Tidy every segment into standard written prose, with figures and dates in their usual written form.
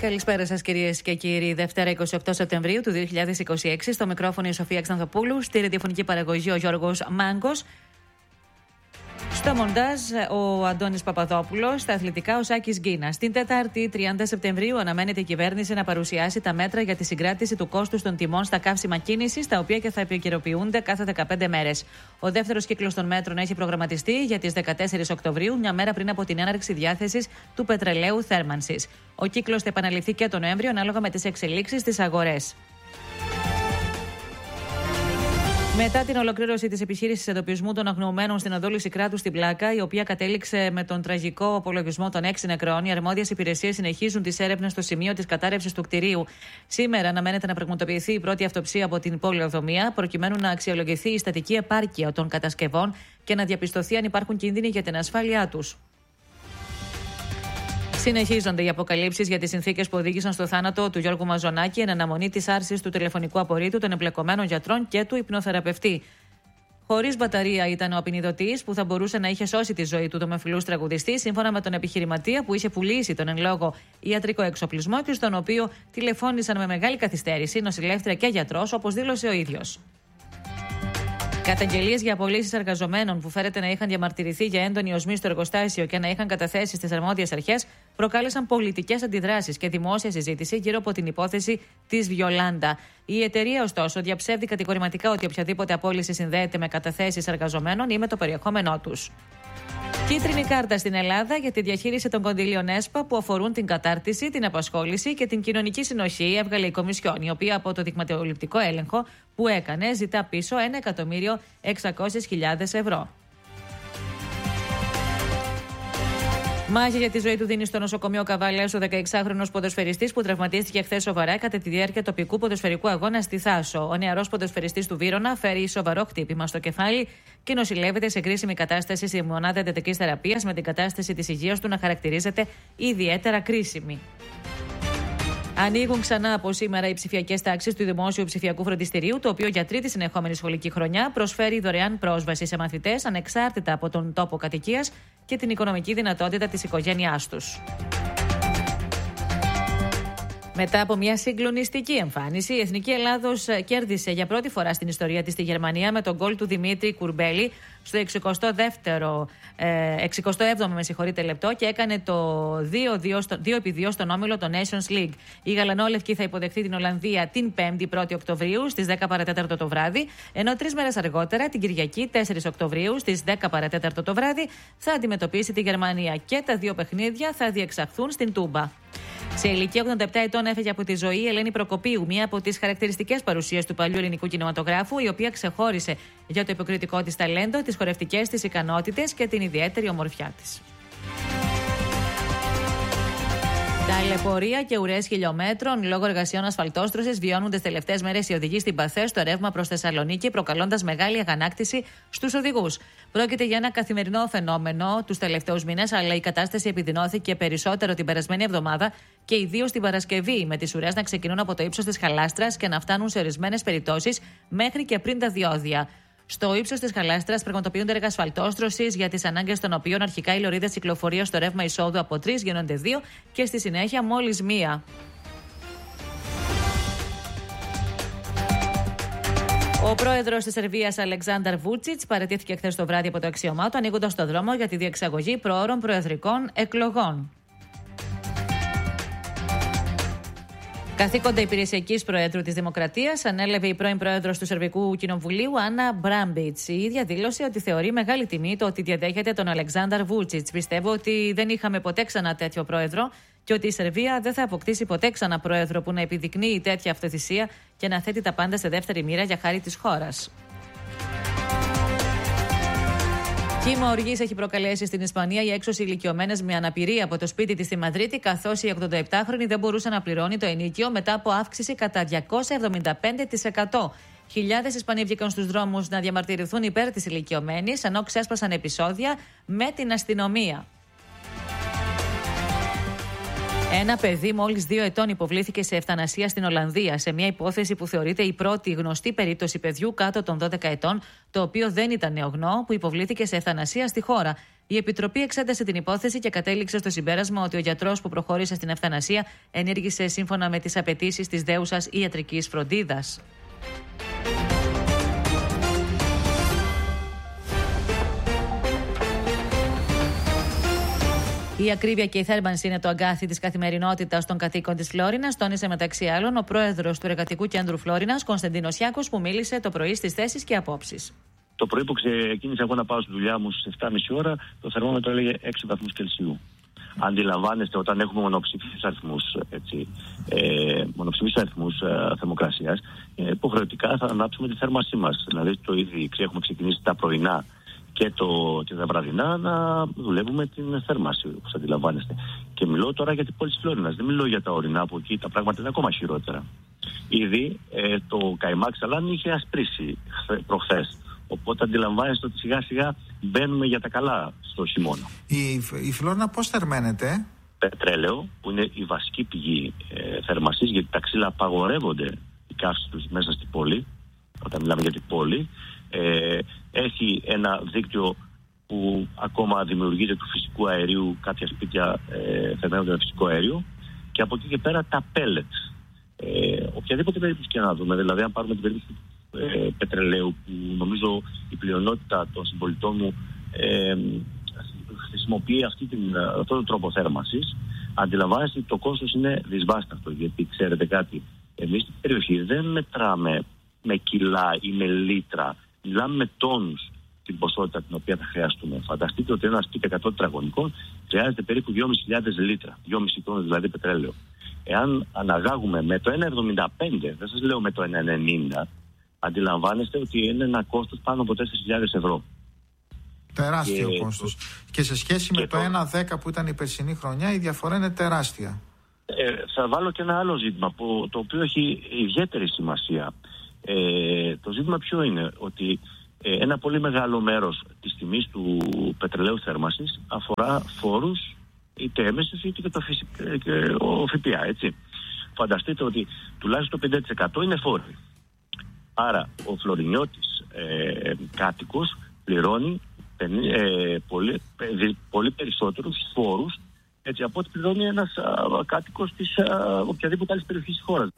Καλησπέρα σας κυρίες και κύριοι. Δευτέρα 28 Σεπτεμβρίου του 2026. Στο μικρόφωνο η Σοφία Ξανθοπούλου. Στη ραδιοφωνική παραγωγή ο Γιώργος Μάγκος. Στο μοντάζ ο Αντώνης Παπαδόπουλος. Στα αθλητικά ο Σάκης Γκίνας. Την Τετάρτη 30 Σεπτεμβρίου αναμένεται η κυβέρνηση να παρουσιάσει τα μέτρα για τη συγκράτηση του κόστους των τιμών στα καύσιμα κίνησης, τα οποία και θα επικαιροποιούνται κάθε 15 μέρες. Ο δεύτερος κύκλος των μέτρων έχει προγραμματιστεί για τις 14 Οκτωβρίου, μια μέρα πριν από την έναρξη διάθεσης του πετρελαίου θέρμανσης. Ο κύκλος θα επαναληφθεί και τον Νοέμβριο ανάλογα με τις εξελίξεις στις αγορές. Μετά την ολοκλήρωση της επιχείρησης εντοπισμού των αγνοωμένων στην οδό Λυσικράτου στην Πλάκα, η οποία κατέληξε με τον τραγικό απολογισμό των 6 νεκρών, οι αρμόδιες υπηρεσίες συνεχίζουν τις έρευνες στο σημείο της κατάρρευσης του κτηρίου. Σήμερα αναμένεται να πραγματοποιηθεί η πρώτη αυτοψία από την πολεοδομία, προκειμένου να αξιολογηθεί η στατική επάρκεια των κατασκευών και να διαπιστωθεί αν υπάρχουν κίνδυνοι για την ασφάλειά τους. Συνεχίζονται οι αποκαλύψεις για τις συνθήκες που οδήγησαν στο θάνατο του Γιώργου Μαζονάκη εν αναμονή της άρσης του τηλεφωνικού απορρίτου των εμπλεκομένων γιατρών και του υπνοθεραπευτή. Χωρίς μπαταρία ήταν ο απεινιδωτής που θα μπορούσε να είχε σώσει τη ζωή του δημοφιλούς τραγουδιστή, σύμφωνα με τον επιχειρηματία που είχε πουλήσει τον εν λόγω ιατρικό εξοπλισμό και στον οποίο τηλεφώνησαν με μεγάλη καθυστέρηση νοσηλεύτρια και γιατρός, όπως δήλωσε ο ίδιος. Καταγγελίες για απολύσεις εργαζομένων που φέρεται να είχαν διαμαρτυρηθεί για έντονη οσμή στο εργοστάσιο και να είχαν καταθέσει στις αρμόδιες αρχές προκάλεσαν πολιτικές αντιδράσεις και δημόσια συζήτηση γύρω από την υπόθεση της Βιολάντα. Η εταιρεία, ωστόσο, διαψεύδει κατηγορηματικά ότι οποιαδήποτε απόλυση συνδέεται με καταθέσεις εργαζομένων ή με το περιεχόμενό τους. Κίτρινη κάρτα στην Ελλάδα για τη διαχείριση των κονδυλίων ΕΣΠΑ που αφορούν την κατάρτιση, την απασχόληση και την κοινωνική συνοχή έβγαλε η Κομισιόν, η οποία από το δειγματοληπτικό έλεγχο που έκανε ζητά πίσω 1.600.000 ευρώ. Μάχη για τη ζωή του δίνει στο νοσοκομείο Καβάλαιας ο 16χρονος ποδοσφαιριστής που τραυματίστηκε χθες σοβαρά κατά τη διάρκεια τοπικού ποδοσφαιρικού αγώνα στη Θάσο. Ο νεαρός ποδοσφαιριστής του Βύρωνα φέρει σοβαρό χτύπημα στο κεφάλι και νοσηλεύεται σε κρίσιμη κατάσταση στη μονάδα εντατικής θεραπείας, με την κατάσταση της υγείας του να χαρακτηρίζεται ιδιαίτερα κρίσιμη. Ανοίγουν ξανά από σήμερα οι ψηφιακές τάξεις του Δημόσιου Ψηφιακού Φροντιστηρίου, το οποίο για τρίτη συνεχόμενη σχολική χρονιά προσφέρει δωρεάν πρόσβαση σε μαθητές ανεξάρτητα από τον τόπο κατοικίας και την οικονομική δυνατότητα της οικογένειάς τους. Μετά από μια συγκλονιστική εμφάνιση, η Εθνική Ελλάδος κέρδισε για πρώτη φορά στην ιστορία της στη Γερμανία με τον γκολ του Δημήτρη Κουρμπέλη στο 67ο λεπτό και έκανε το 2-2 στον όμιλο των Nations League. Η Γαλανόλευκη θα υποδεχθεί την Ολλανδία την 5η 1η Οκτωβρίου στις 10 παρατέταρτο το βράδυ, ενώ 3 μέρες αργότερα, την Κυριακή 4 Οκτωβρίου στις 10 παρατέταρτο το βράδυ, θα αντιμετωπίσει τη Γερμανία και τα δύο παιχνίδια θα διεξαχθούν στην Τούμπα. Σε ηλικία 87 ετών έφυγε από τη ζωή η Ελένη Προκοπίου, μία από τις χαρακτηριστικές παρουσίες του παλιού ελληνικού κινηματογράφου, η οποία ξεχώρισε για το υποκριτικό της ταλέντο, τις χορευτικές της ικανότητες και την ιδιαίτερη ομορφιά της. Ταλαιπωρία και ουρές χιλιόμετρων λόγω εργασιών ασφαλτόστρωσης βιώνουν τις τελευταίες μέρες οι οδηγοί στην Παθέ στο ρεύμα προς Θεσσαλονίκη, προκαλώντας μεγάλη αγανάκτηση στους οδηγούς. Πρόκειται για ένα καθημερινό φαινόμενο τους τελευταίους μήνες, αλλά η κατάσταση επιδεινώθηκε περισσότερο την περασμένη εβδομάδα και ιδίως την Παρασκευή, με τις ουρές να ξεκινούν από το ύψος της Χαλάστρας και να φτάνουν σε ορισμένες περιπτώσεις μέχρι και πριν τα διόδια. Στο ύψος της Χαλάστρας πραγματοποιούνται έργα ασφαλτόστρωσης, για τις ανάγκες των οποίων αρχικά οι λωρίδες κυκλοφορίας στο ρεύμα εισόδου από 3 γίνονται 2 και στη συνέχεια μόλις 1. Ο πρόεδρος της Σερβίας, Αλεξάνδαρ Βούτσιτς, παραιτήθηκε χθες το βράδυ από το αξίωμά του, ανοίγοντας το δρόμο για τη διεξαγωγή προώρων προεδρικών εκλογών. Καθήκοντα υπηρεσιακής Προέδρου της Δημοκρατίας ανέλαβε η πρώην Πρόεδρος του Σερβικού Κοινοβουλίου, Άννα Μπράμπιτς. Η ίδια δήλωσε ότι θεωρεί μεγάλη τιμή το ότι διαδέχεται τον Αλεξάνδαρ Βούτσιτς. Πιστεύω ότι δεν είχαμε ποτέ ξανά τέτοιο πρόεδρο και ότι η Σερβία δεν θα αποκτήσει ποτέ ξανά πρόεδρο που να επιδεικνύει τέτοια αυτοθυσία και να θέτει τα πάντα σε δεύτερη μοίρα για χάρη της χώρας. Κύμα οργής έχει προκαλέσει στην Ισπανία οι έξωση ηλικιωμένες με αναπηρία από το σπίτι της στη Μαδρίτη, καθώς η 87χρονη δεν μπορούσε να πληρώνει το ενοίκιο μετά από αύξηση κατά 275%. Χιλιάδες Ισπανοί βγήκαν στους δρόμους να διαμαρτυρηθούν υπέρ της ηλικιωμένης, ενώ ξέσπασαν επεισόδια με την αστυνομία. Ένα παιδί μόλις 2 ετών υποβλήθηκε σε ευθανασία στην Ολλανδία, σε μια υπόθεση που θεωρείται η πρώτη γνωστή περίπτωση παιδιού κάτω των 12 ετών, το οποίο δεν ήταν νεογνώ, που υποβλήθηκε σε ευθανασία στη χώρα. Η Επιτροπή εξέτασε την υπόθεση και κατέληξε στο συμπέρασμα ότι ο γιατρός που προχώρησε στην ευθανασία ενήργησε σύμφωνα με τις απαιτήσεις της δέουσας ιατρικής φροντίδας. Η ακρίβεια και η θέρμανση είναι το αγκάθι της καθημερινότητας των κατοίκων της Φλόρινας, τόνισε μεταξύ άλλων ο πρόεδρος του Εργατικού Κέντρου Φλόρινας, Κωνσταντίνος Ιάκος, που μίλησε το πρωί στις θέσεις και απόψεις. Το πρωί που ξεκίνησα εγώ να πάω στη δουλειά μου στις 7.30 ώρα, το θερμόμετρο έλεγε 6 βαθμούς Κελσίου. Αντιλαμβάνεστε, όταν έχουμε μονοψηφίους αριθμούς θερμοκρασίας, υποχρεωτικά θα ανάψουμε τη θέρμανσή μας. Δηλαδή, το ήδη έχουμε ξεκινήσει τα πρωινά και τα βραδινά να δουλεύουμε την θέρμανση, όπως αντιλαμβάνεστε. Και μιλώ τώρα για την πόλη της Φλόρινας, δεν μιλώ για τα ορεινά, που εκεί τα πράγματα είναι ακόμα χειρότερα. Ήδη το καημά Ξαλάνη είχε ασπρίσει προχθές. Οπότε αντιλαμβάνεστε ότι σιγά σιγά μπαίνουμε για τα καλά στο χειμώνα. Η Φλόρινα πώς θερμαίνεται? Πετρέλαιο, που είναι η βασική πηγή θέρμανσης, γιατί τα ξύλα απαγορεύονται οι καύσεις τους μέσα στην πόλη, όταν μιλάμε για την πόλη. Έχει ένα δίκτυο που ακόμα δημιουργείται του φυσικού αερίου, κάποια σπίτια θερμαίνονται με φυσικό αέριο, και από εκεί και πέρα τα pellets. Οποιαδήποτε περίπτωση και να δούμε, δηλαδή αν πάρουμε την περίπτωση πετρελαίου, που νομίζω η πλειονότητα των συμπολιτών μου χρησιμοποιεί αυτόν τον τρόπο θέρμανσης, αντιλαμβάνεστε ότι το κόστος είναι δυσβάσταχτο. Γιατί ξέρετε κάτι, εμείς στην περιοχή δεν μετράμε με κιλά ή με λίτρα, μιλάμε με τόνους την ποσότητα την οποία θα χρειαστούμε. Φανταστείτε ότι ένα σπίτι 100 τετραγωνικών χρειάζεται περίπου 2.500 λίτρα, 2,5 τόνους δηλαδή πετρέλαιο. Εάν αναγάγουμε με το 1,75, δεν σας λέω με το 1,90, αντιλαμβάνεστε ότι είναι ένα κόστος πάνω από 4.000 ευρώ. Τεράστιο κόστος. Και σε σχέση με το 1,10 που ήταν η περσινή χρονιά, η διαφορά είναι τεράστια. Θα βάλω και ένα άλλο ζήτημα, το οποίο έχει ιδιαίτερη σημασία. Το ζήτημα ποιο είναι? Ότι ένα πολύ μεγάλο μέρος της τιμής του πετρελαίου θέρμανσης αφορά φόρους, είτε έμεσους είτε και ο ΦΠΑ, έτσι. Φανταστείτε ότι τουλάχιστον το 50% είναι φόροι. Άρα ο φλωρινιώτης κάτοικος πληρώνει πολύ περισσότερους φόρους, έτσι, από ό,τι πληρώνει ένας κάτοικος της οποιαδήποτε άλλης περιοχής της χώρας.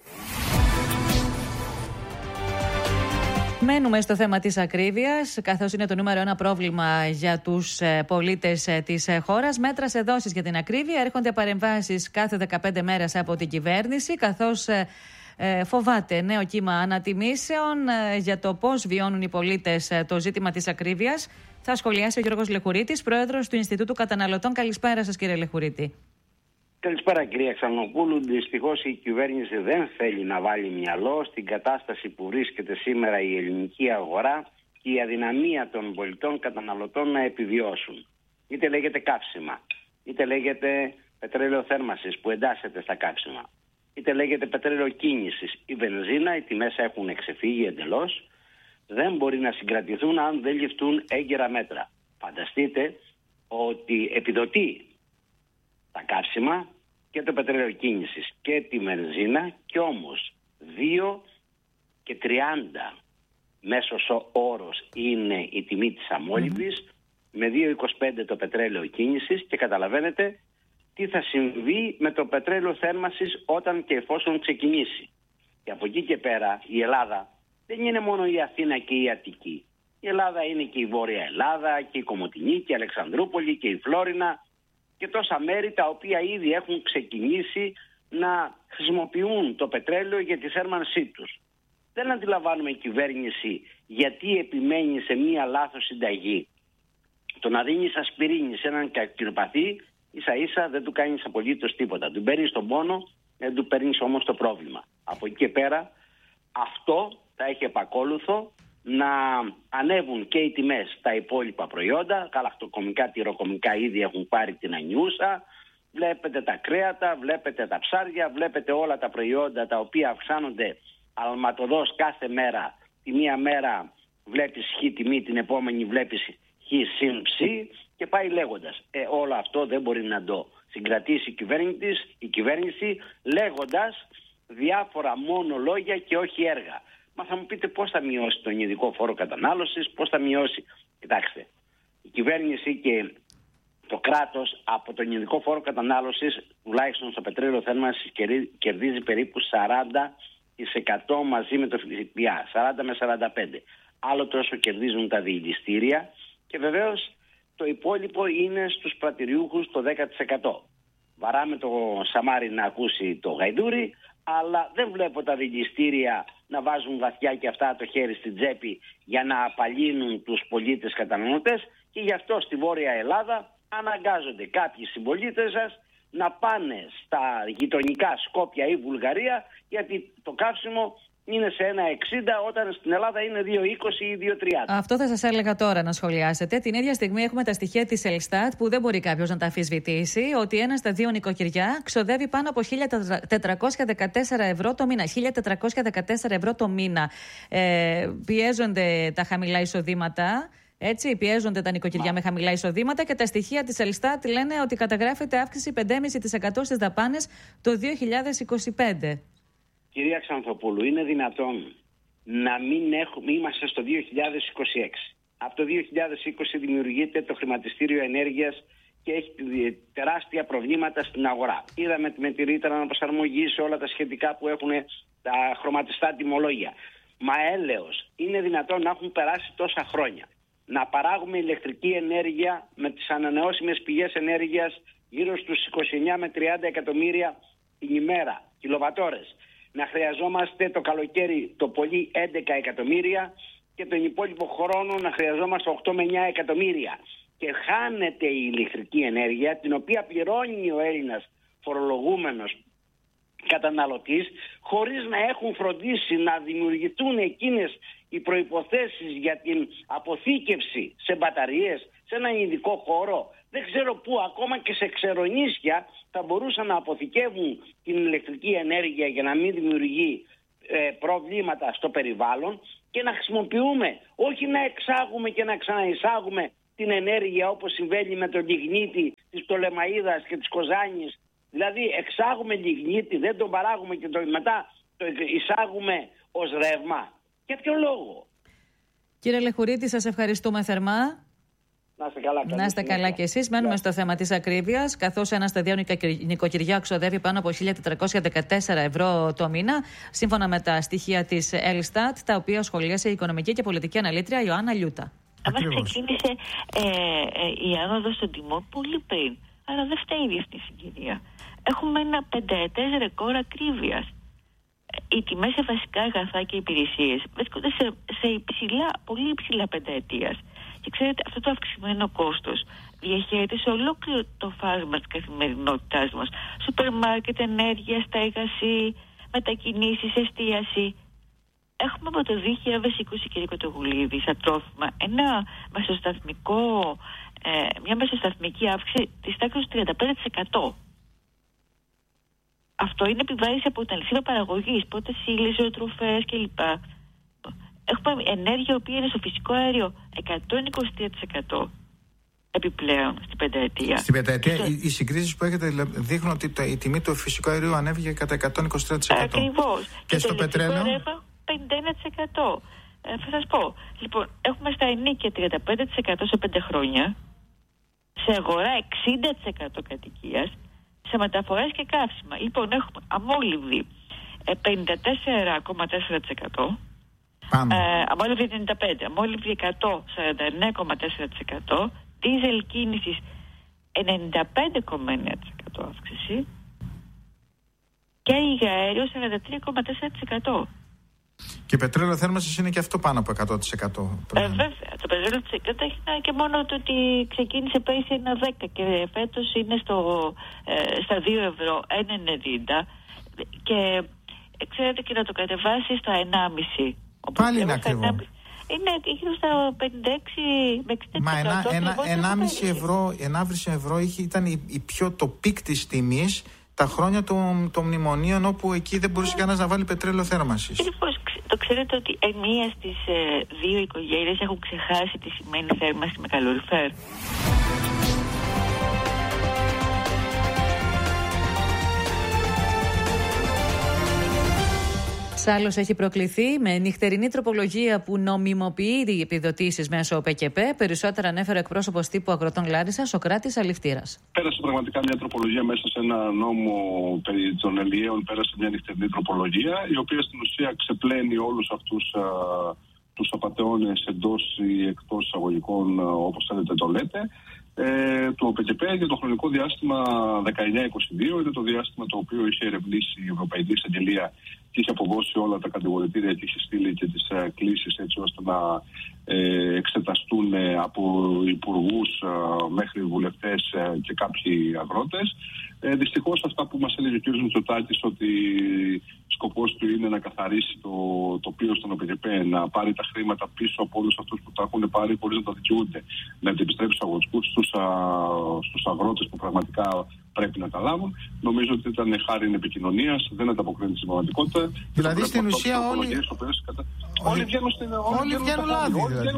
Μένουμε στο θέμα της ακρίβειας, καθώς είναι το νούμερο ένα πρόβλημα για τους πολίτες της χώρας. Μέτρα σε δόσεις για την ακρίβεια. Έρχονται παρεμβάσεις κάθε 15 μέρες από την κυβέρνηση, καθώς φοβάται νέο κύμα ανατιμήσεων για το πώς βιώνουν οι πολίτες το ζήτημα της ακρίβειας. Θα σχολιάσει ο Γιώργος Λεχουρίτης, πρόεδρος του Ινστιτούτου Καταναλωτών. Καλησπέρα σας, κύριε Λεχουρίτη. Καλησπέρα, κυρία Ξανοπούλου. Δυστυχώς η κυβέρνηση δεν θέλει να βάλει μυαλό στην κατάσταση που βρίσκεται σήμερα η ελληνική αγορά και η αδυναμία των πολιτών καταναλωτών να επιβιώσουν. Είτε λέγεται καύσιμα, είτε λέγεται πετρέλαιο θέρμανσης που εντάσσεται στα καύσιμα, είτε λέγεται πετρέλαιο κίνησης. Η βενζίνα, οι τιμές έχουν εξεφύγει εντελώς. Δεν μπορεί να συγκρατηθούν αν δεν ληφθούν έγκαιρα μέτρα. Φανταστείτε ότι επιδοτεί τα καύσιμα και το πετρέλαιο κίνησης και τη βενζίνα, και όμως 2,30 μέσος όρος είναι η τιμή της αμόλυβδης, με 2,25 το πετρέλαιο κίνησης, και καταλαβαίνετε τι θα συμβεί με το πετρέλαιο θέρμανσης όταν και εφόσον ξεκινήσει. Και από εκεί και πέρα η Ελλάδα δεν είναι μόνο η Αθήνα και η Αττική. Η Ελλάδα είναι και η Βόρεια Ελλάδα και η Κομοτηνή και η Αλεξανδρούπολη και η Φλόρινα και τόσα μέρη τα οποία ήδη έχουν ξεκινήσει να χρησιμοποιούν το πετρέλαιο για τη θέρμανσή τους. Δεν αντιλαμβάνουμε η κυβέρνηση γιατί επιμένει σε μία λάθος συνταγή. Το να δίνεις ασπιρίνη σε έναν καρκινοπαθή ίσα ίσα δεν του κάνεις απολύτως τίποτα. Του παίρνεις τον πόνο, δεν του παίρνεις όμως το πρόβλημα. Από εκεί και πέρα αυτό θα έχει επακόλουθο να ανέβουν και οι τιμές στα υπόλοιπα προϊόντα. Γαλακτοκομικά, τυροκομικά ήδη έχουν πάρει την ανιούσα. Βλέπετε τα κρέατα, βλέπετε τα ψάρια, βλέπετε όλα τα προϊόντα τα οποία αυξάνονται αλματοδός κάθε μέρα. Τη μία μέρα βλέπεις χ τιμή, την επόμενη βλέπεις χ συν ψ και πάει λέγοντας. Όλο αυτό δεν μπορεί να το συγκρατήσει η κυβέρνηση λέγοντας διάφορα μόνο λόγια και όχι έργα. Μα θα μου πείτε πώς θα μειώσει τον ειδικό φόρο κατανάλωσης, πώς θα μειώσει. Κοιτάξτε, η κυβέρνηση και το κράτος από τον ειδικό φόρο κατανάλωσης, τουλάχιστον στο πετρέλαιο θέρμανσης, κερδίζει περίπου 40% μαζί με το ΦΠΑ, 40 με 45. Άλλο τόσο κερδίζουν τα διελιστήρια και βεβαίως το υπόλοιπο είναι στους πρατηριούχους το 10%. Βαράμε το Σαμάρι να ακούσει το γαϊδούρι, αλλά δεν βλέπω τα διελιστήρια να βάζουν βαθιά και αυτά το χέρι στην τσέπη για να απαλύνουν τους πολίτες καταναλωτές, και γι' αυτό στη Βόρεια Ελλάδα αναγκάζονται κάποιοι συμπολίτες σας να πάνε στα γειτονικά Σκόπια ή Βουλγαρία, γιατί το καύσιμο είναι σε 1,60 όταν στην Ελλάδα είναι 2,20 ή 2,30. Αυτό θα σας έλεγα τώρα να σχολιάσετε. Την ίδια στιγμή έχουμε τα στοιχεία της Ελστάτ που δεν μπορεί κάποιος να τα αμφισβητήσει, ότι ένα στα δύο νοικοκυριά ξοδεύει πάνω από 1.414 ευρώ το μήνα. 1.414 ευρώ το μήνα. Πιέζονται τα χαμηλά εισοδήματα. Έτσι, πιέζονται τα νοικοκυριά με χαμηλά εισοδήματα και τα στοιχεία της Ελστάτ λένε ότι καταγράφεται αύξηση 5,5% στις δαπάνες το 2025. Κυρία Ξανθοπούλου, είναι δυνατόν να μην είμαστε στο 2026. Από το 2020 δημιουργείται το χρηματιστήριο ενέργειας και έχει τεράστια προβλήματα στην αγορά. Είδαμε με τη ρήτρα αναπροσαρμογή σε όλα τα σχετικά που έχουν τα χρωματιστά τιμολόγια. Μα έλεος, είναι δυνατόν να έχουν περάσει τόσα χρόνια? Να παράγουμε ηλεκτρική ενέργεια με τις ανανεώσιμες πηγές ενέργειας γύρω στους 29 με 30 εκατομμύρια την ημέρα, κιλοβατόρες. Να χρειαζόμαστε το καλοκαίρι το πολύ 11 εκατομμύρια και τον υπόλοιπο χρόνο να χρειαζόμαστε 8 με 9 εκατομμύρια. Και χάνεται η ηλεκτρική ενέργεια, την οποία πληρώνει ο Έλληνας φορολογούμενος καταναλωτής, χωρίς να έχουν φροντίσει να δημιουργηθούν εκείνες οι προϋποθέσεις για την αποθήκευση σε μπαταρίες, σε ένα ειδικό χώρο. Δεν ξέρω πού, ακόμα και σε ξερονίσια θα μπορούσαν να αποθηκεύουν την ηλεκτρική ενέργεια για να μην δημιουργεί προβλήματα στο περιβάλλον και να χρησιμοποιούμε, όχι να εξάγουμε και να ξαναεισάγουμε την ενέργεια όπως συμβαίνει με τον λιγνίτη της Πτολεμαΐδας και της Κοζάνης. Δηλαδή εξάγουμε λιγνίτη, δεν τον παράγουμε και μετά το εισάγουμε ως ρεύμα. Για ποιο λόγο? Κύριε Λεχουρίτη, σας ευχαριστούμε θερμά. Να είστε καλά. Να είστε καλά κι εσείς. Μένουμε στο θέμα της ακρίβειας. Καθώς ένα στα δύο νοικοκυριά ξοδεύει πάνω από 1.414 ευρώ το μήνα, σύμφωνα με τα στοιχεία της Ελστάτ, τα οποία σχολίασε η οικονομική και πολιτική αναλήτρια Ιωάννα Λιούτα. Μας ξεκίνησε η άνοδος των τιμών πολύ πριν. Αλλά δεν φταίει η διεθνή συγκυρία. Έχουμε ένα πενταετές ρεκόρ ακρίβειας. Οι τιμές σε βασικά αγαθά και υπηρεσίες βρίσκονται σε υψηλά, πολύ υψηλά πενταετίας. Και ξέρετε, αυτό το αυξημένο κόστος διαχέεται σε ολόκληρο το φάσμα της καθημερινότητάς μας. Σούπερ μάρκετ, ενέργεια, στέγαση, μετακινήσεις, εστίαση. Έχουμε από το 2020, κύριε Κοτογουλίδη, στα τρόφιμα μια μεσοσταθμική αύξηση της τάξης του 35%. Αυτό είναι επιβάρηση από την αλυσίδα παραγωγής, πρώτες ύλες, ζωοτροφές κλπ. Έχουμε ενέργεια, η οποία είναι στο φυσικό αέριο 123% επιπλέον στην πενταετία. Στην πενταετία, οι συγκρίσεις που έχετε δείχνουν ότι η τιμή του φυσικού αερίου ανέβηκε κατά 123%. Ακριβώς. Και στο πετρέλαιο 51%. Θα σας πω. Λοιπόν, έχουμε στα ενίκια 35% σε 5 χρόνια, σε αγορά 60% κατοικίας, σε μεταφορές και καύσιμα. Λοιπόν, έχουμε αμόλυβδη 54,4%, αμόλυβδη 95%, αμόλυβδη 100, 49,4%, δίζελ κίνησης 95,9% αύξηση και υγαέριο 43,4%. Και πετρέλαιο θέρμανσης είναι και αυτό πάνω από 100%. Βέβαια, το πετρέλαιο έχει και μόνο το ότι ξεκίνησε πέρυσι 1,10 και φέτος είναι στα 2 ευρώ, 1,90 και ξέρετε και να το κατεβάσει στα 1,5. Πάλι είναι ακριβό. Είναι γύρω στα 56 με 60%. Μα 1,5 ευρώ ήταν το πικ της τιμής τα χρόνια των μνημονίων, όπου εκεί δεν μπορούσε κανένας να βάλει πετρέλαιο θέρμανσης. Το ξέρετε ότι μία στις 2 οικογένειες έχουν ξεχάσει τι σημαίνει θέρμανση με καλοριφέρ. Ψάλλος έχει προκληθεί με νυχτερινή τροπολογία που νομιμοποιεί οι επιδοτήσεις μέσω ΠΚΠ. Περισσότερα ανέφερε ο εκπρόσωπος τύπου Αγροτών Λάρισσας, Σοκράτης Αληφτήρας. Πέρασε πραγματικά μια τροπολογία μέσα σε ένα νόμο περί των ελιαίων. Πέρασε μια νυχτερινή τροπολογία, η οποία στην ουσία ξεπλένει όλους αυτούς τους απατεώνες εντός ή εκτός εισαγωγικών, όπως θέλετε το λέτε, του ΟΠΚΠ για το χρονικό διάστημα 19-22. Είναι το διάστημα το οποίο είχε ερευνήσει η Ευρωπαϊκή Εισαγγελία και είχε αποδώσει όλα τα κατηγορητήρια και είχε στείλει και τις κλήσεις έτσι ώστε να εξεταστούν από υπουργούς μέχρι βουλευτές και κάποιοι αγρότες. Δυστυχώς αυτά που μας έλεγε ο κ. Μητσοτάκης, ότι σκοπός του είναι να καθαρίσει το τοπίο στον ΟΠΚΠ, να πάρει τα χρήματα πίσω από όλους αυτούς που τα έχουν πάρει χωρίς να τα δικαιούνται, να τα επιστρέψει στους αγροτικούς, στους αγρότες που πραγματικά πρέπει να τα λάβουν. Νομίζω ότι ήταν χάρη επικοινωνίας, δεν ανταποκρίνεται στην πραγματικότητα. Δηλαδή στην ουσία όλοι βγαίνουν λάδι.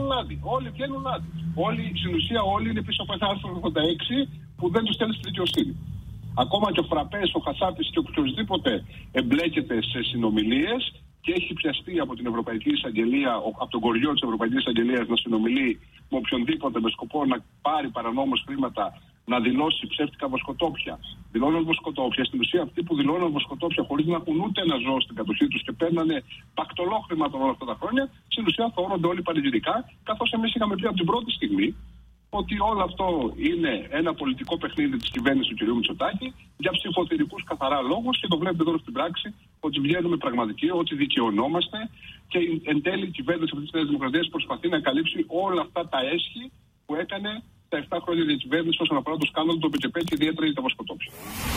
Στην ουσία όλοι είναι πίσω από ένα άρθρο 86 που δεν τους στέλνει στη δικαιοσύνη. Ακόμα και ο Φραπές, ο Χασάπης και οποιοδήποτε εμπλέκεται σε συνομιλίες και έχει πιαστεί από την Ευρωπαϊκή Εισαγγελία, από τον κοριό της Ευρωπαϊκής Εισαγγελίας να συνομιλεί με οποιονδήποτε με σκοπό να πάρει παρανόμως χρήματα, να δηλώσει ψεύτικα βοσκοτόπια. Δηλώνουν βοσκοτόπια. Στην ουσία αυτοί που δηλώνουν βοσκοτόπια χωρίς να έχουν ούτε ένα ζώο στην κατοχή τους και παίρνανε πακτολό χρήματα όλα αυτά τα χρόνια, στην ουσία θεωρούνται όλοι πανηγυρικά, καθώς εμείς είχαμε πει από την πρώτη στιγμή ότι όλο αυτό είναι ένα πολιτικό παιχνίδι της κυβέρνησης του κ. Μητσοτάκη για ψηφοθυρικούς καθαρά λόγους, και το βλέπετε εδώ στην πράξη ότι βγαίνουμε πραγματικοί, ότι δικαιωνόμαστε, και εν τέλει η κυβέρνηση αυτής της Νέας Δημοκρατίας προσπαθεί να καλύψει όλα αυτά τα έσχη που έκανε τα 7 χρόνια διακυβέρνηση όσον αφορά το σκάνδαλο του ΠΚΠ και ιδιαίτερα για τα βοσκοτόπια.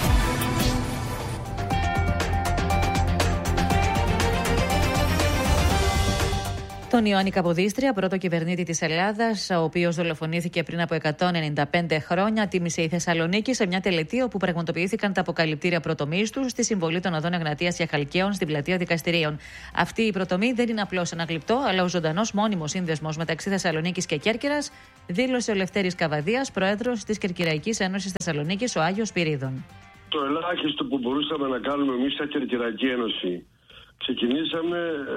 Τον Ιωάννη Καποδίστρια, πρώτο κυβερνήτη της Ελλάδας, ο οποίος δολοφονήθηκε πριν από 195 χρόνια, τίμησε η Θεσσαλονίκη σε μια τελετή όπου πραγματοποιήθηκαν τα αποκαλυπτήρια πρωτομής του στη συμβολή των οδών Εγνατίας και Χαλκαίων στην πλατεία Δικαστηρίων. Αυτή η πρωτομή δεν είναι απλώς ένα γλυπτό, αλλά ο ζωντανός μόνιμος σύνδεσμος μεταξύ Θεσσαλονίκης και Κέρκυρας, δήλωσε ο Λευτέρης Καβαδίας, πρόεδρος της Κερκυραϊκής Ένωσης Θεσσαλονίκης, ο Άγιος Πυρίδων. Το ελάχιστο που μπορούσαμε να κάνουμε εμείς σαν Κερκυραϊκή Ένωση, ξεκινήσαμε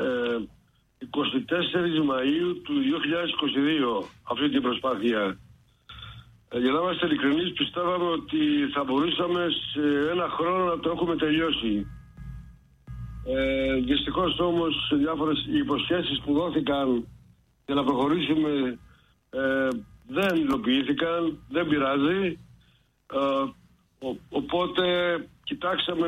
24 Μαΐου του 2022 αυτή την προσπάθεια. Για να είμαστε ειλικρινείς, πιστεύαμε ότι θα μπορούσαμε σε ένα χρόνο να το έχουμε τελειώσει. Δυστυχώς όμως διάφορες υποσχέσεις που δόθηκαν για να προχωρήσουμε δεν υλοποιήθηκαν, δεν πειράζει. Οπότε κοιτάξαμε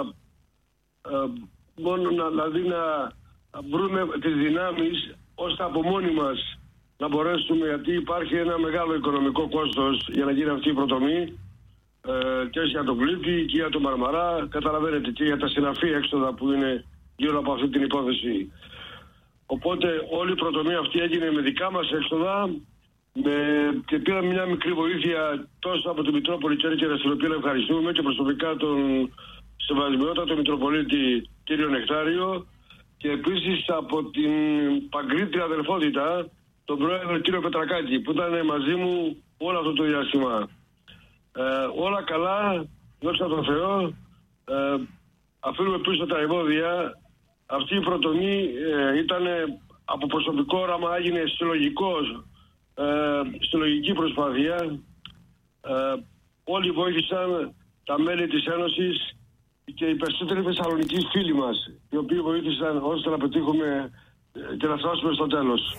να βρούμε τις δυνάμεις ώστε από μόνοι μας να μπορέσουμε, γιατί υπάρχει ένα μεγάλο οικονομικό κόστος για να γίνει αυτή η πρωτομή και για τον Κλήτη και για τον Μαρμαρά, καταλαβαίνετε, και για τα συναφή έξοδα που είναι γύρω από αυτή την υπόθεση. Οπότε όλη η πρωτομή αυτή έγινε με δικά μας έξοδα και πήραμε μια μικρή βοήθεια τόσο από την Μητρόπολη Κέρκυρας, την οποία ευχαριστούμε, και προσωπικά τον σεβασμιότατο Μητροπολίτη κ. Νεκτάριο, και επίσης από την Παγκρίτρια Αδελφότητα, τον πρόεδρο κ. Πετρακάκη, που ήταν μαζί μου όλο αυτό το διάστημα. Όλα καλά, δόξα τω Θεώ, αφήνουμε πίσω τα εμπόδια. Αυτή η πρωτομή ήταν από προσωπικό όραμα, έγινε συλλογική προσπάθεια. Όλοι βοήθησαν, τα μέλη της Ένωσης και οι περισσότεροι Θεσσαλονικοί φίλοι μας, οι οποίοι βοήθησαν ώστε να πετύχουμε και να φτάσουμε στο τέλος.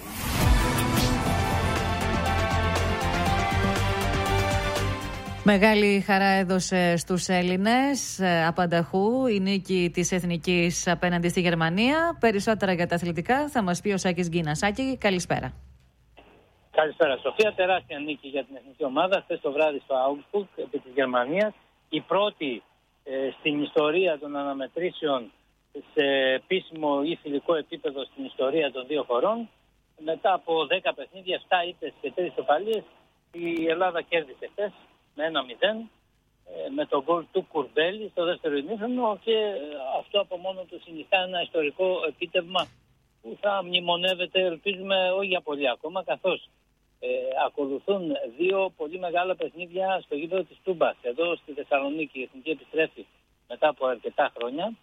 Μεγάλη χαρά έδωσε στους Έλληνες απανταχού η νίκη της Εθνικής απέναντι στη Γερμανία. Περισσότερα για τα αθλητικά θα μας πει ο Σάκης Γκίνας. Σάκη, καλησπέρα. Καλησπέρα, Σοφία. Τεράστια νίκη για την εθνική ομάδα χθες το βράδυ στο Augsburg επί της Γερμανίας. Η πρώτη στην ιστορία των αναμετρήσεων σε επίσημο ή φιλικό επίπεδο στην ιστορία των δύο χωρών. Μετά από 10 παιχνίδια, 7 ήττες και 3 ισοπαλίες, η Ελλάδα κέρδισε χθες με 1-0 με τον γκολ του Κουρμπέλη στο δεύτερο ημίχρονο, και αυτό από μόνο του συνιστά ένα ιστορικό επίτευγμα που θα μνημονεύεται, ελπίζουμε, όχι για πολύ ακόμα, καθώς ακολουθούν 2 πολύ μεγάλα παιχνίδια στο γήπεδο της Τούμπας. Εδώ στη Θεσσαλονίκη η Εθνική επιστρέφει μετά από αρκετά χρόνια.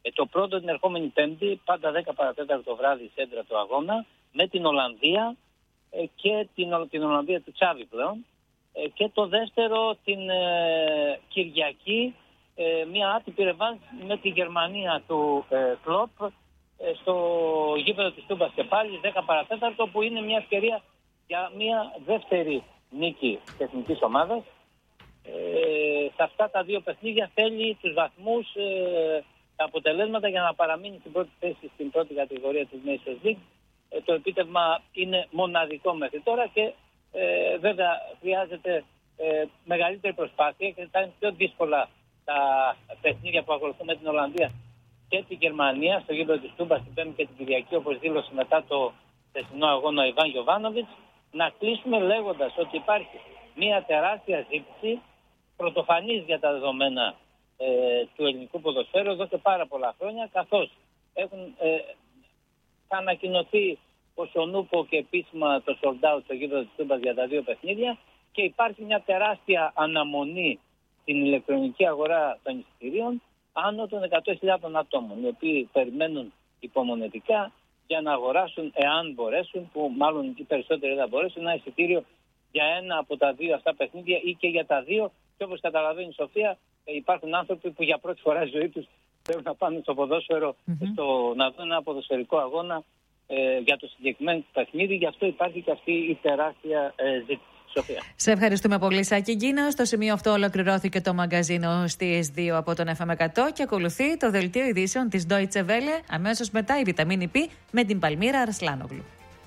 Το πρώτο την ερχόμενη Πέμπτη, πάντα 10 παρατέταρτο το βράδυ, σέντρα του αγώνα, με την Ολλανδία και την Ολλανδία του Τσάβη πλέον. Και το δεύτερο την Κυριακή, μια άτυπη ρεβάνς με τη Γερμανία του Κλοπ στο γήπεδο της Τούμπας και πάλι 10 παρατέταρτο, που είναι μια ευκαιρία για μια δεύτερη νίκη της εθνικής ομάδας. Σε αυτά τα δύο παιχνίδια θέλει τους βαθμούς, τα αποτελέσματα για να παραμείνει στην πρώτη θέση στην πρώτη κατηγορία της Nations League. Το επίτευγμα είναι μοναδικό μέχρι τώρα και βέβαια χρειάζεται μεγαλύτερη προσπάθεια και θα είναι πιο δύσκολα τα παιχνίδια που ακολουθούν με την Ολλανδία και την Γερμανία στο γήπεδο της Τούμπας την Πέμπτη και την Κυριακή, όπως δήλωσε μετά το θεσινό αγώνα ο Ιβάν Γιοβάνοβιτς. Να κλείσουμε λέγοντας ότι υπάρχει μια τεράστια ζήτηση πρωτοφανής για τα δεδομένα του ελληνικού ποδοσφαίρου εδώ και πάρα πολλά χρόνια, καθώς έχουν ανακοινωθεί ως ο Νούπο και επίσημα το sold out στο γήπεδο της Τούμπας για τα δύο παιχνίδια και υπάρχει μια τεράστια αναμονή στην ηλεκτρονική αγορά των εισιτηρίων άνω των 100.000 ατόμων, οι οποίοι περιμένουν υπομονετικά για να αγοράσουν, εάν μπορέσουν, που μάλλον οι περισσότεροι δεν μπορέσουν, ένα εισιτήριο για ένα από τα δύο αυτά παιχνίδια ή και για τα δύο. Και όπως καταλαβαίνει η Σοφία, υπάρχουν άνθρωποι που για πρώτη φορά στη ζωή τους θέλουν να πάνε στο ποδόσφαιρο, να δουν ένα ποδοσφαιρικό αγώνα για το συγκεκριμένο παιχνίδι. Γι' αυτό υπάρχει και αυτή η τεράστια ζήτηση. Σοφία. Σε ευχαριστούμε πολύ, Σάκη Γκίνα. Στο σημείο αυτό ολοκληρώθηκε το μαγκαζίνο στη S2 από τον FM100 και ακολουθεί το δελτίο ειδήσεων της Deutsche Welle. Αμέσως μετά η Βιταμίνη P με την Παλμύρα Αρσλάνογλου.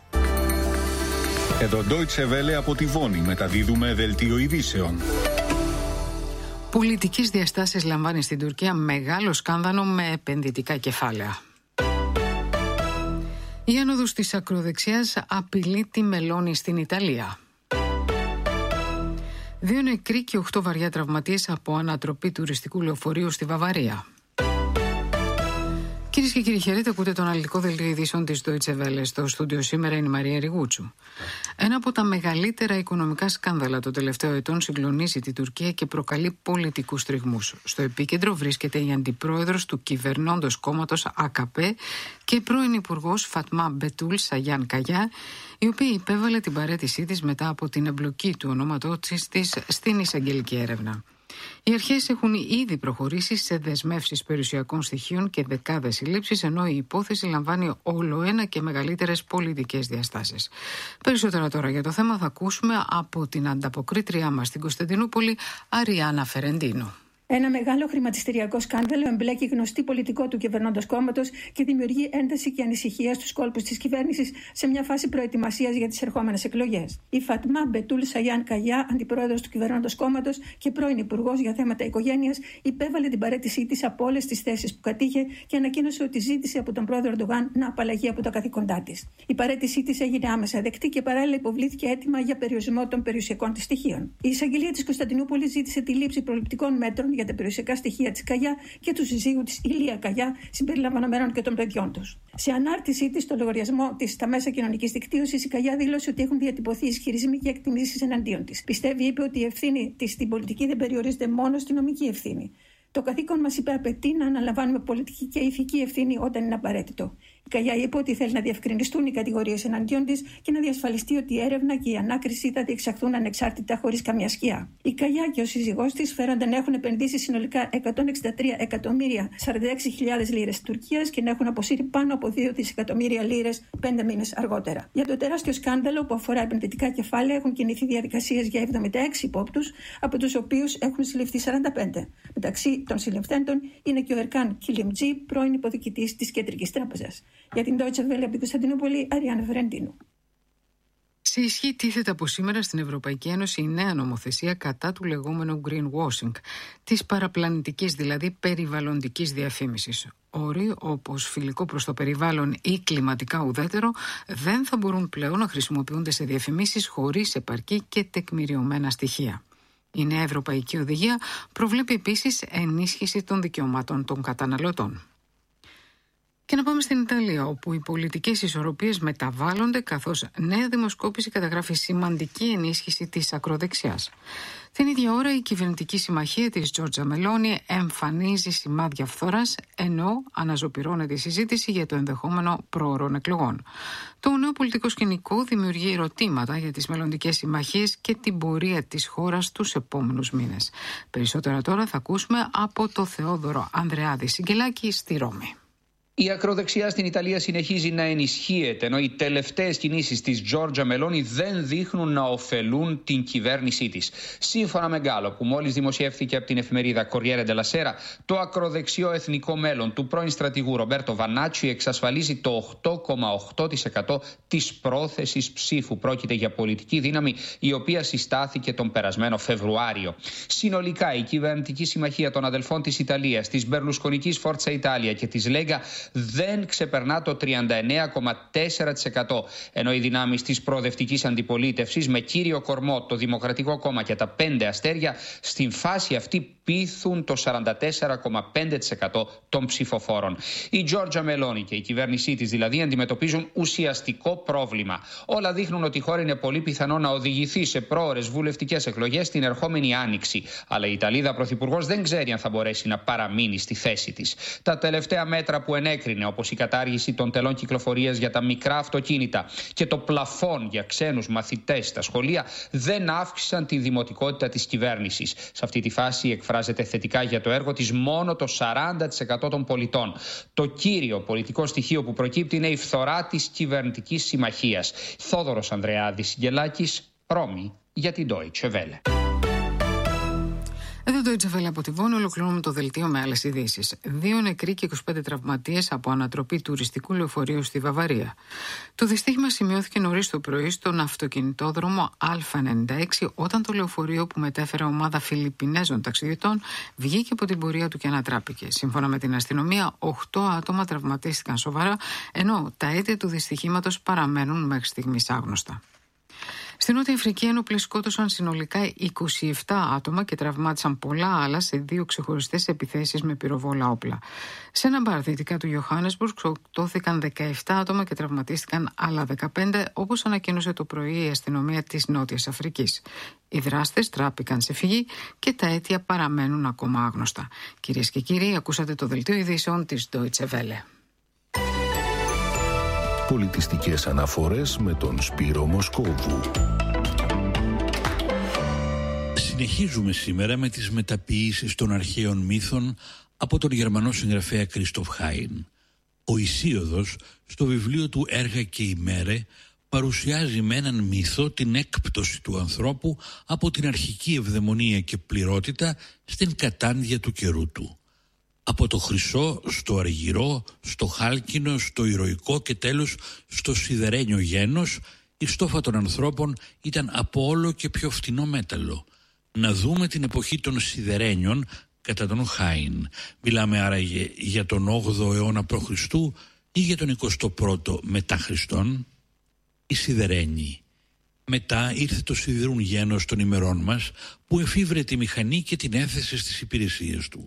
Εδώ Deutsche Welle από τη Βόνη μεταδίδουμε δελτίο ειδήσεων. Πολιτικής διαστάσεις λαμβάνει στην Τουρκία μεγάλο σκάνδαλο με επενδυτικά κεφάλαια. Η άνοδος της ακροδεξιάς απειλεί τη Μελώνη στην Ιταλία. 2 νεκροί και 8 βαριά τραυματίες από ανατροπή τουριστικού λεωφορείου στη Βαβαρία. Κυρίες και κύριοι, χαίρετε, ακούτε τον αναλυτικό δελτίο ειδήσεων της Deutsche Welle. Στο στούντιο σήμερα είναι η Μαρία Ριγούτσου. Ένα από τα μεγαλύτερα οικονομικά σκάνδαλα των τελευταίων ετών συγκλονίζει τη Τουρκία και προκαλεί πολιτικούς τριγμούς. Στο επίκεντρο βρίσκεται η αντιπρόεδρος του κυβερνώντος κόμματος AKP και πρώην υπουργός Φατμά Μπετούλ Σαγιάν Καγιά, η οποία υπέβαλε την παραίτησή της μετά από την εμπλοκή του ονόματός της στην εισαγγελική έρευνα. Οι αρχές έχουν ήδη προχωρήσει σε δεσμεύσεις περιουσιακών στοιχείων και δεκάδες συλλήψεις, ενώ η υπόθεση λαμβάνει όλο ένα και μεγαλύτερες πολιτικές διαστάσεις. Περισσότερα τώρα για το θέμα θα ακούσουμε από την ανταποκρίτριά μας στην Κωνσταντινούπολη, Αριάννα Φερεντίνου. Ένα μεγάλο χρηματιστηριακό σκάνδαλο εμπλέκει γνωστή πολιτικό του κυβερνώντος κόμματος και δημιουργεί ένταση και ανησυχία στους κόλπους της κυβέρνησης σε μια φάση προετοιμασίας για τις ερχόμενες εκλογές. Η Φατμά Μπετούλ Σαγιάν Καγιά, αντιπρόεδρος του κυβερνώντος κόμματος και πρώην υπουργός για θέματα οικογένειας, υπέβαλε την παραίτησή της από όλες τις θέσεις που κατήχε και ανακοίνωσε ότι ζήτησε από τον πρόεδρο Ερντογάν να απαλλαγεί από τα καθήκοντά της. Η παραίτησή της έγινε άμεσα δεκτή και παράλληλα υποβλήθηκε αίτημα για περιορισμό των περιουσιακών της στοιχείων. Η εισαγγελία της Κωνσταντινούπολης ζήτησε τη λήψη προληπτικών μέτρων για τα περιουσιακά στοιχεία της Καγιά και του συζύγου της Ηλία Καγιά, συμπεριλαμβανομένων και των παιδιών τους. Σε ανάρτησή της στο λογαριασμό της στα μέσα κοινωνικής δικτύωσης, η Καγιά δήλωσε ότι έχουν διατυπωθεί ισχυρισμοί και εκτιμήσεις εναντίον της. Πιστεύει, είπε, ότι η ευθύνη της στην πολιτική δεν περιορίζεται μόνο στη νομική ευθύνη. Το καθήκον μας, είπε, απαιτεί να αναλαμβάνουμε πολιτική και ηθική ευθύνη όταν είναι απαραίτητο. Η Καγιά είπε ότι θέλει να διευκρινιστούν οι κατηγορίες εναντίον της και να διασφαλιστεί ότι η έρευνα και η ανάκριση θα διεξαχθούν ανεξάρτητα χωρίς καμιά σκιά. Η Καγιά και ο σύζυγός της φέρονται να έχουν επενδύσει συνολικά 163.046.000 λίρες Τουρκίας και να έχουν αποσύρει πάνω από 2 δισεκατομμύρια λίρες 5 μήνες αργότερα. Για το τεράστιο σκάνδαλο που αφορά επενδυτικά κεφάλαια έχουν κινηθεί διαδικασίες για 76 υπόπτους, από τους οποίους έχουν συλληφθεί 45. Μεταξύ των συλληφθέντων είναι και ο Ερκάν Κιλιμτζή, πρώην υποδιοικητής της Κεντρικής Τράπεζας. Για την Deutsche Welle από την Κωνσταντινούπολη, Αριάννα Φερεντίνου. Σε ισχύ τίθεται από σήμερα στην Ευρωπαϊκή Ένωση η νέα νομοθεσία κατά του λεγόμενου greenwashing, της παραπλανητικής, δηλαδή περιβαλλοντικής διαφήμισης. Όροι όπως φιλικό προς το περιβάλλον ή κλιματικά ουδέτερο δεν θα μπορούν πλέον να χρησιμοποιούνται σε διαφημίσεις χωρίς επαρκή και τεκμηριωμένα στοιχεία. Η νέα Ευρωπαϊκή Οδηγία προβλέπει επίσης ενίσχυση των δικαιωμάτων των καταναλωτών. Και να πάμε στην Ιταλία, όπου οι πολιτικές ισορροπίες μεταβάλλονται, καθώς νέα δημοσκόπηση καταγράφει σημαντική ενίσχυση της ακροδεξιάς. Την ίδια ώρα, η κυβερνητική συμμαχία της Τζόρτζα Μελόνι εμφανίζει σημάδια φθοράς, ενώ αναζωπυρώνεται η συζήτηση για το ενδεχόμενο προωρών εκλογών. Το νέο πολιτικό σκηνικό δημιουργεί ερωτήματα για τις μελλοντικές συμμαχίες και την πορεία της χώρας τους επόμενους μήνες. Περισσότερα τώρα θα ακούσουμε από το Θεόδωρο Ανδρεάδη Σιγκελάκη στη Ρώμη. Η ακροδεξιά στην Ιταλία συνεχίζει να ενισχύεται, ενώ οι τελευταίες κινήσεις της Τζόρτζα Μελόνι δεν δείχνουν να ωφελούν την κυβέρνησή της. Σύμφωνα με γκάλοπ που μόλις δημοσιεύθηκε από την εφημερίδα Κοριέρε ντελα Σέρα, το ακροδεξιό εθνικό μέλλον του πρώην στρατηγού Ρομπέρτο Βανάτσι εξασφαλίζει το 8,8% της πρόθεσης ψήφου. Πρόκειται για πολιτική δύναμη η οποία συστάθηκε τον περασμένο Φεβρουάριο. Συνολικά, η κυβερνητική συμμαχία των αδελφών της Ιταλίας, της Μπερλουσκονικής Φόρτσα Ιτάλια και της Λέγκα δεν ξεπερνά το 39,4%, ενώ οι δυνάμεις της προοδευτικής αντιπολίτευσης με κύριο κορμό το Δημοκρατικό Κόμμα και τα 5 αστέρια στην φάση αυτή πείθουν το 44,5% των ψηφοφόρων. Η Τζόρτζα Μελόνι και η κυβέρνησή της δηλαδή αντιμετωπίζουν ουσιαστικό πρόβλημα. Όλα δείχνουν ότι η χώρα είναι πολύ πιθανό να οδηγηθεί σε πρόωρες βουλευτικές εκλογές την ερχόμενη Άνοιξη. Αλλά η Ιταλίδα πρωθυπουργός δεν ξέρει αν θα μπορέσει να παραμείνει στη θέση της. Τα τελευταία μέτρα που ενέκρινε, όπως η κατάργηση των τελών κυκλοφορίας για τα μικρά αυτοκίνητα και το πλαφόν για ξένους μαθητές στα σχολεία, δεν αύξησαν τη δημοτικότητα της κυβέρνησης. Σε αυτή τη φάση εκφράζεται θετικά για το έργο της μόνο το 40% των πολιτών. Το κύριο πολιτικό στοιχείο που προκύπτει είναι η φθορά της κυβερνητικής συμμαχίας. Θόδωρος Ανδρεάδης Σιγκελάκης, Ρώμη, για την Deutsche Welle. Εδώ το Deutsche Welle από τη Βόνη, ολοκληρώνουμε το δελτίο με άλλες ειδήσεις. 2 νεκροί και 25 τραυματίες από ανατροπή τουριστικού λεωφορείου στη Βαβαρία. Το δυστύχημα σημειώθηκε νωρίς το πρωί στον αυτοκινητόδρομο Α96, όταν το λεωφορείο που μετέφερε ομάδα Φιλιππινέζων ταξιδιωτών βγήκε από την πορεία του και ανατράπηκε. Σύμφωνα με την αστυνομία, 8 άτομα τραυματίστηκαν σοβαρά, ενώ τα αίτια του δυστυχήματος παραμένουν μέχρι στιγμής άγνωστα. Στην Νότια Αφρική, ένοπλοι σκότωσαν συνολικά 27 άτομα και τραυμάτισαν πολλά άλλα σε 2 ξεχωριστές επιθέσεις με πυροβόλα όπλα. Σε ένα μπαρ δυτικά του Ιωάννεσμπουργκ σκοτώθηκαν 17 άτομα και τραυματίστηκαν άλλα 15, όπως ανακοίνωσε το πρωί η αστυνομία της Νότιας Αφρικής. Οι δράστες τράπηκαν σε φυγή και τα αίτια παραμένουν ακόμα άγνωστα. Κυρίες και κύριοι, ακούσατε το δελτίο ειδήσεων της Deutsche Welle. Πολιτιστικές αναφορές με τον Σπύρο Μοσκόβου. Συνεχίζουμε σήμερα με τις μεταποιήσεις των αρχαίων μύθων από τον Γερμανό συγγραφέα Κριστοφ Χάιν. Ο Ησίωδος, στο βιβλίο του «Έργα και ημέρε», παρουσιάζει με έναν μύθο την έκπτωση του ανθρώπου από την αρχική ευδαιμονία και πληρότητα στην κατάντια του καιρού του. Από το χρυσό στο αργυρό, στο χάλκινο, στο ηρωικό και τέλος στο σιδερένιο γένος, η στόφα των ανθρώπων ήταν από όλο και πιο φτηνό μέταλλο. Να δούμε την εποχή των σιδερένιων κατά τον Χάιν. Μιλάμε άραγε για τον 8ο αιώνα π.Χ. ή για τον 21ο μετά Χριστόν. Οι σιδερένιοι. Μετά ήρθε το σιδηρούν γένος των ημερών μας που εφήβρε τη μηχανή και την έθεσε στις υπηρεσίες του.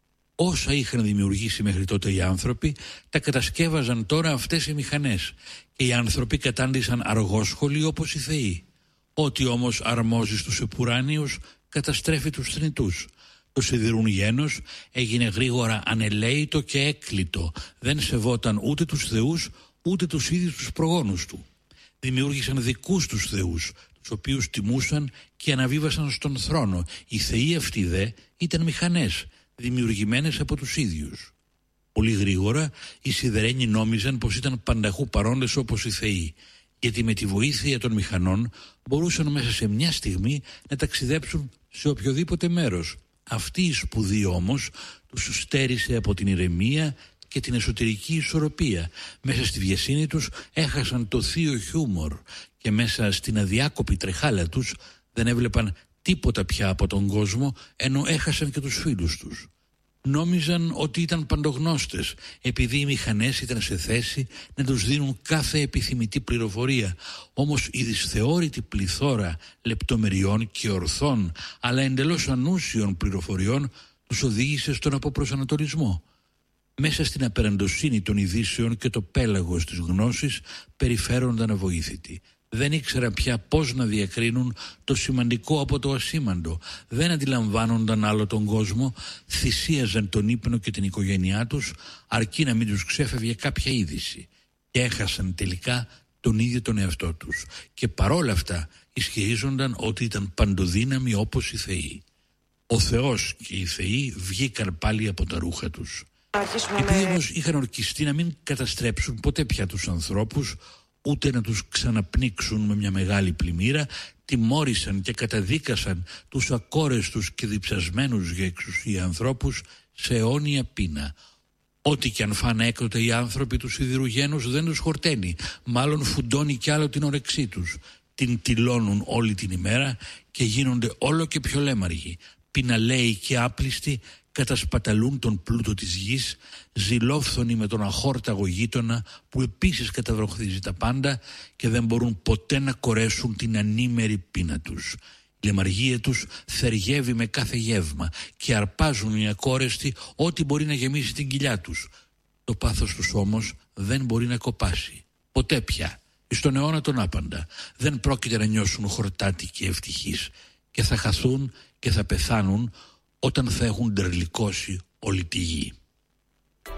Όσα είχαν δημιουργήσει μέχρι τότε οι άνθρωποι, τα κατασκεύαζαν τώρα αυτές οι μηχανές και οι άνθρωποι κατάντησαν αργόσχολοι όπως οι θεοί. Ό,τι όμως αρμόζει στους επουράνιους καταστρέφει τους θνητούς. Το σιδηρούν γένος έγινε γρήγορα ανελαίητο και έκλειτο, δεν σεβόταν ούτε τους θεούς ούτε τους ίδιους τους προγόνους του. Δημιούργησαν δικούς τους θεούς, τους οποίους τιμούσαν και αναβίβασαν στον θρόνο. Οι θεοί αυτοί δε ήταν μηχανές, δημιουργημένες από τους ίδιους. Πολύ γρήγορα οι σιδερένοι νόμιζαν πως ήταν πανταχού παρόντες όπως οι θεοί, γιατί με τη βοήθεια των μηχανών μπορούσαν μέσα σε μια στιγμή να ταξιδέψουν σε οποιοδήποτε μέρος. Αυτή η σπουδή όμως τους στέρισε από την ηρεμία και την εσωτερική ισορροπία. Μέσα στη βιασύνη τους έχασαν το θείο χιούμορ και μέσα στην αδιάκοπη τρεχάλα τους δεν έβλεπαν τίποτα πια από τον κόσμο, ενώ έχασαν και τους φίλους τους. Νόμιζαν ότι ήταν παντογνώστες, επειδή οι μηχανές ήταν σε θέση να τους δίνουν κάθε επιθυμητή πληροφορία. Όμως η δυσθεώρητη πληθώρα λεπτομεριών και ορθών, αλλά εντελώς ανούσιων πληροφοριών, τους οδήγησε στον αποπροσανατολισμό. μέσα στην απεραντοσύνη των ειδήσεων και το πέλαγος της γνώσης περιφέρονταν αβοήθητοι. Δεν ήξεραν πια πώς να διακρίνουν το σημαντικό από το ασήμαντο. Δεν αντιλαμβάνονταν άλλο τον κόσμο, θυσίαζαν τον ύπνο και την οικογένειά τους, αρκεί να μην τους ξέφευγε κάποια είδηση. Και έχασαν τελικά τον ίδιο τον εαυτό τους. Και παρόλα αυτά ισχυρίζονταν ότι ήταν παντοδύναμοι όπως οι θεοί. Ο Θεός και οι θεοί βγήκαν πάλι από τα ρούχα τους. Επειδή όμως είχαν ορκιστεί να μην καταστρέψουν ποτέ πια τους ανθρώπους, ούτε να τους ξαναπνίξουν με μια μεγάλη πλημμύρα, τιμώρησαν και καταδίκασαν τους ακόρεστους και διψασμένους για εξουσία ανθρώπους σε αιώνια πείνα. Ό,τι και αν φάνε έκτοτε οι άνθρωποι του σιδηρού γένους δεν τους χορταίνει, μάλλον φουντώνει κι άλλο την όρεξή τους. Την τυλώνουν όλη την ημέρα και γίνονται όλο και πιο λέμαργοι. Πιναλαίοι και άπλιστοι κατασπαταλούν τον πλούτο της γης, ζηλόφθονοι με τον αχόρταγο γείτονα που επίσης καταβροχθίζει τα πάντα και δεν μπορούν ποτέ να κορέσουν την ανήμερη πείνα τους. Η λεμαργία τους θεργεύει με κάθε γεύμα και αρπάζουν οι ακόρεστοι ό,τι μπορεί να γεμίσει την κοιλιά τους. Το πάθος τους όμως δεν μπορεί να κοπάσει. Ποτέ πια, στον αιώνα τον άπαντα, δεν πρόκειται να νιώσουν χορτάτοι και ευτυχείς και θα χαθούν και θα πεθάνουν όταν θα έχουν ντερλικώσει όλη τη γη.